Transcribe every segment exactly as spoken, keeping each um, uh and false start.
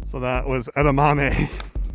So that was Edamame.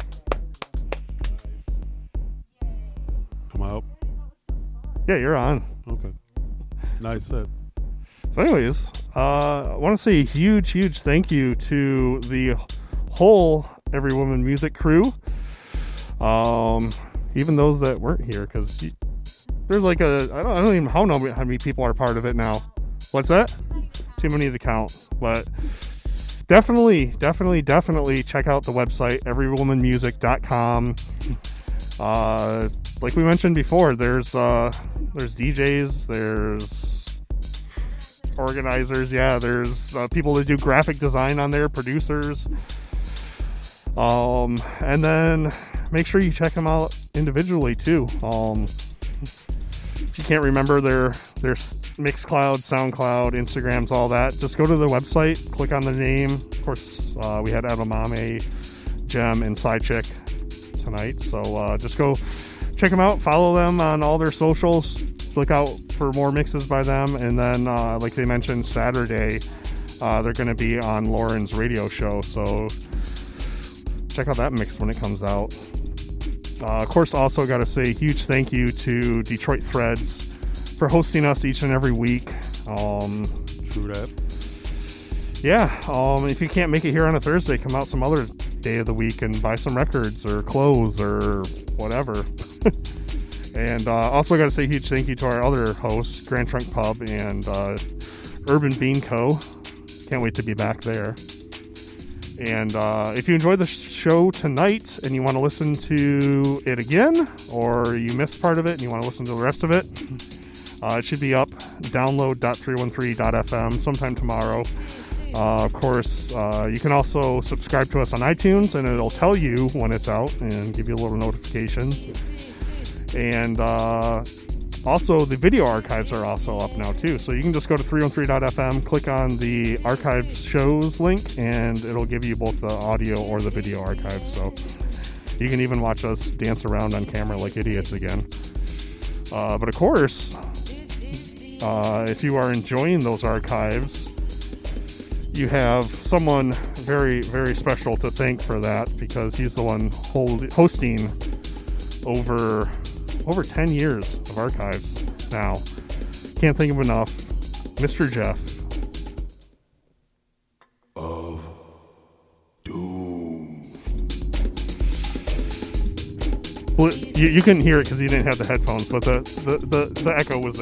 Am I up? Yeah, you're on. Okay. Nice set. So anyways, uh, I want to say a huge, huge thank you to the whole Every Woman Music crew. Um, even those that weren't here, because there's like a, I don't, I don't even how know how many people are part of it now. What's that? Too many to count. But definitely, definitely, definitely check out the website, every woman music dot com. Uh, like we mentioned before, there's uh, there's D Js, there's organizers, yeah, there's uh, people that do graphic design on there, producers. Um, and then make sure you check them out individually too. Um, if you can't remember their their Mixcloud, SoundCloud, Instagrams, all that, just go to the website, click on the name. Of course, uh, we had Edamame, Gem, and Sidechick tonight, so uh, just go check them out, follow them on all their socials, look out for more mixes by them, and then uh, like they mentioned, Saturday uh, they're going to be on Lauren's radio show, so check out that mix when it comes out. Uh, of course, also got to say a huge thank you to Detroit Threads for hosting us each and every week. Um, True that. Yeah, um, if you can't make it here on a Thursday, come out some other day of the week and buy some records or clothes or whatever. And uh, also got to say a huge thank you to our other hosts, Grand Trunk Pub and uh, Urban Bean Co. Can't wait to be back there. And uh, if you enjoyed the show tonight and you want to listen to it again, or you missed part of it and you want to listen to the rest of it, uh, it should be up, download dot three one three dot f m sometime tomorrow. Uh, of course, uh, you can also subscribe to us on iTunes, and it'll tell you when it's out and give you a little notification. And uh, also, the video archives are also up now, too. So you can just go to three one three dot f m, click on the archive shows link, and it'll give you both the audio or the video archives. So you can even watch us dance around on camera like idiots again. Uh, but of course, uh, if you are enjoying those archives, you have someone very, very special to thank for that, because he's the one hold, hosting over over ten years of archives now. Can't think of enough. Mister Jeff. Of Doom. Well, you, you couldn't hear it because you didn't have the headphones, but the, the, the, the echo was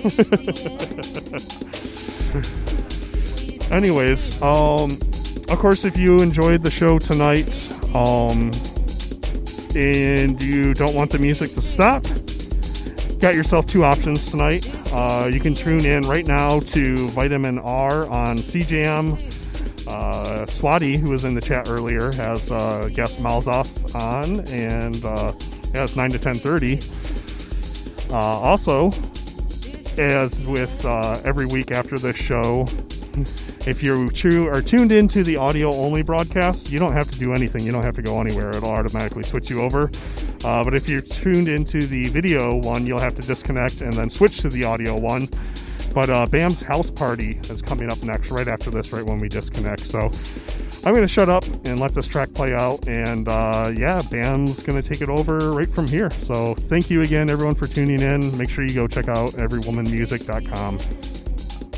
there. Anyways, um, of course, if you enjoyed the show tonight, um, and you don't want the music to stop, got yourself two options tonight. Uh, you can tune in right now to Vitamin R on C Jam. Uh, Swati, who was in the chat earlier, has uh, guest Malzoff on, and uh, yeah, it's nine to ten thirty. Uh, also, as with uh, every week after this show, if you are tuned into the audio-only broadcast, you don't have to do anything. You don't have to go anywhere. It'll automatically switch you over. Uh, but if you're tuned into the video one, you'll have to disconnect and then switch to the audio one. But uh, Bam's House Party is coming up next, right after this, right when we disconnect. So I'm going to shut up and let this track play out. And uh, yeah, Bam's going to take it over right from here. So thank you again, everyone, for tuning in. Make sure you go check out every woman music dot com.